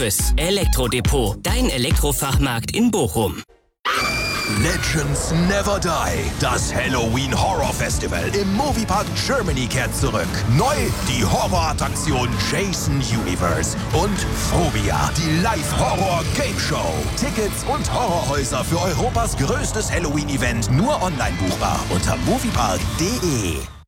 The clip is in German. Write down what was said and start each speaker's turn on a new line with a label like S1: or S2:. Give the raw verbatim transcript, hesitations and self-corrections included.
S1: Service. Elektrodepot, dein Elektrofachmarkt in Bochum.
S2: Legends Never Die. Das Halloween Horror Festival im Moviepark Germany kehrt zurück. Neu die Horrorattraktion Jason Universe und Phobia, die Live-Horror-Game Show. Tickets und Horrorhäuser für Europas größtes Halloween-Event nur online buchbar unter moviepark punkt de.